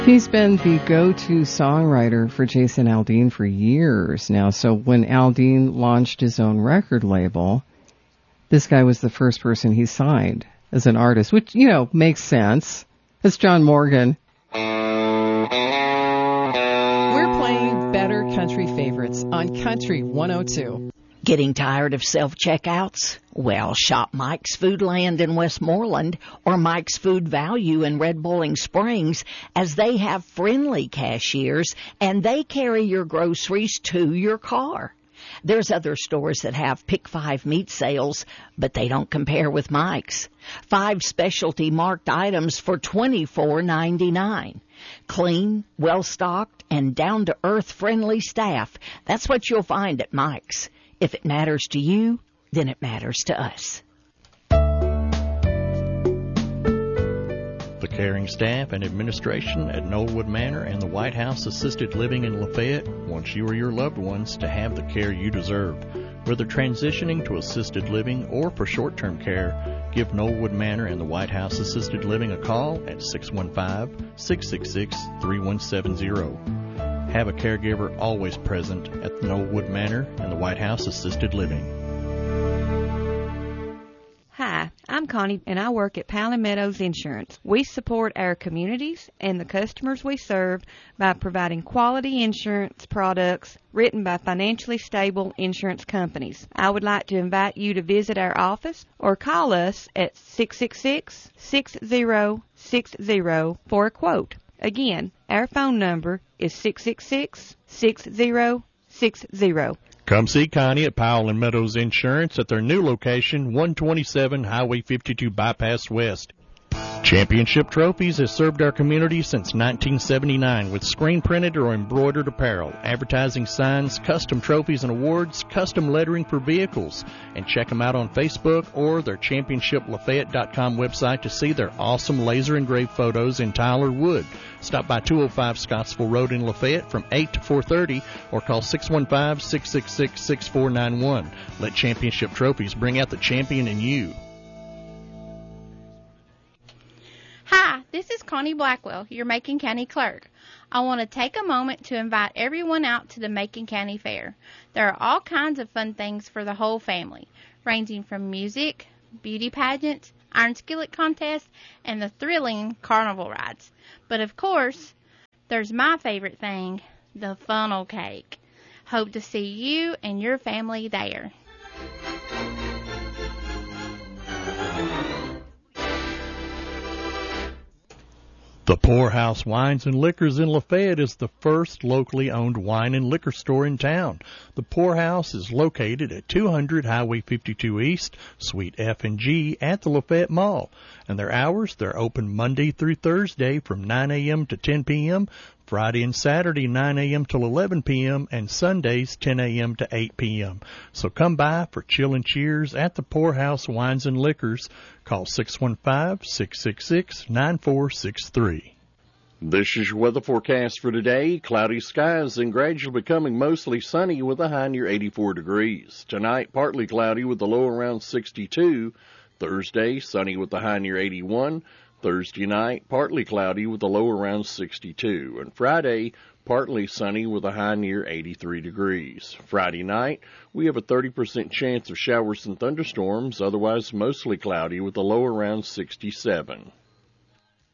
He's been the go-to songwriter for Jason Aldean for years now. So when Aldean launched his own record label, this guy was the first person he signed as an artist, which, you know, makes sense. It's John Morgan. We're playing Better Country Favorites on Country 102. Getting tired of self-checkouts? Well, shop Mike's Foodland in Westmoreland or Mike's Food Value in Red Bowling Springs, as they have friendly cashiers and they carry your groceries to your car. There's other stores that have Pick 5 meat sales, but they don't compare with Mike's. 5 specialty marked items for $24.99. Clean, well-stocked, and down-to-earth friendly staff. That's what you'll find at Mike's. If it matters to you, then it matters to us. The caring staff and administration at Knollwood Manor and the White House Assisted Living in Lafayette wants you or your loved ones to have the care you deserve. Whether transitioning to assisted living or for short-term care, give Knollwood Manor and the White House Assisted Living a call at 615-666-3170. Have a caregiver always present at the Knollwood Manor and the White House Assisted Living. Hi, I'm Connie, and I work at Powell & Meadows Insurance. We support our communities and the customers we serve by providing quality insurance products written by financially stable insurance companies. I would like to invite you to visit our office or call us at 666-6060 for a quote. Again, our phone number is 666-6060. Come see Connie at Powell & Meadows Insurance at their new location, 127 Highway 52 Bypass West. Championship Trophies has served our community since 1979 with screen-printed or embroidered apparel, advertising signs, custom trophies and awards, custom lettering for vehicles. And check them out on Facebook or their ChampionshipLafayette.com website to see their awesome laser-engraved photos in tile or wood. Stop by 205 Scottsville Road in Lafayette from 8 to 4:30 or call 615-666-6491. Let Championship Trophies bring out the champion in you. Hi, this is Connie Blackwell, your Macon County Clerk. I want to take a moment to invite everyone out to the Macon County Fair. There are all kinds of fun things for the whole family, ranging from music, beauty pageants, iron skillet contests, and the thrilling carnival rides. But of course, there's my favorite thing, the funnel cake. Hope to see you and your family there. The Poorhouse Wines and Liquors in Lafayette is the first locally owned wine and liquor store in town. The Poorhouse is located at 200 Highway 52 East, Suite F and G at the Lafayette Mall. And their hours, they're open Monday through Thursday from 9 a.m. to 10 p.m., Friday and Saturday 9 a.m. till 11 p.m., and Sundays 10 a.m. to 8 p.m. So come by for chill and cheers at the Poorhouse Wines and Liquors. Call 615-666-9463. This is your weather forecast for today. Cloudy skies and gradually becoming mostly sunny with a high near 84 degrees. Tonight, partly cloudy with a low around 62. Thursday, sunny with a high near 81. Thursday night, partly cloudy with a low around 62. And Friday, partly sunny with a high near 83 degrees. Friday night, we have a 30% chance of showers and thunderstorms, otherwise mostly cloudy with a low around 67.